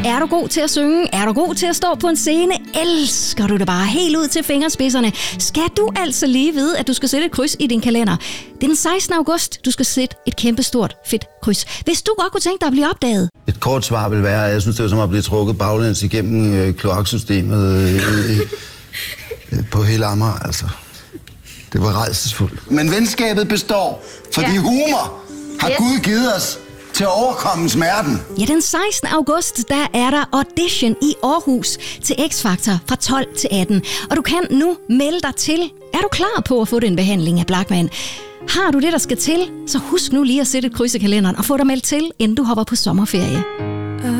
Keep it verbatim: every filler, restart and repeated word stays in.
Er du god til at synge? Er du god til at stå på en scene? Elsker du det bare helt ud til fingerspidserne? Skal du altså lige vide, at du skal sætte et kryds i din kalender? Det er den sekstende august, du skal sætte et kæmpestort, fedt kryds. Hvis du godt kunne tænke dig at blive opdaget. Et kort svar vil være, at jeg synes, det er som at blive trukket baglæns igennem øh, kloaksystemet øh, øh, øh, på hele Amager, altså. Det var rædselsfuldt. Men venskabet består, fordi ja. humor har yes. Gud givet os til at overkomme smerten. Ja, den sekstende august, der er der audition i Aarhus til X-Factor fra tolv til atten. Og du kan nu melde dig til. Er du klar på at få den behandling af Blachman? Har du det, der skal til, så husk nu lige at sætte et kryds i kalenderen og få dig meldt til, inden du hopper på sommerferie.